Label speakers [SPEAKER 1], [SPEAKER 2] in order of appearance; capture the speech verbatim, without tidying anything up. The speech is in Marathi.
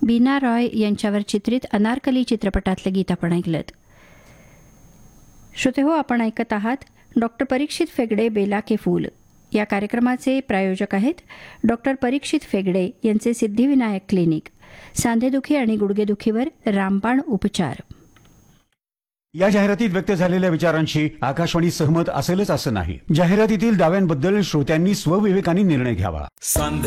[SPEAKER 1] बीना रॉय यांच्यावर चित्रित अनारकली चित्रपटातलं गीत आपण ऐकलं. श्रोते हो, आपण ऐकत आहात डॉक्टर परीक्षित फेगडे बेला के फूल या कार्यक्रमाचे प्रायोजक आहेत डॉक्टर परीक्षित फेगडे यांचे सिद्धिविनायक क्लिनिक, सांधेदुखी आणि गुडघेदुखीवर रामबाण उपचार.
[SPEAKER 2] या जाहिरातीत व्यक्त झालेल्या विचारांशी आकाशवाणी सहमत असेलच असं नाही. जाहिरातीतील दाव्यांबद्दल श्रोत्यांनी स्वविवेकाने निर्णय घ्यावा.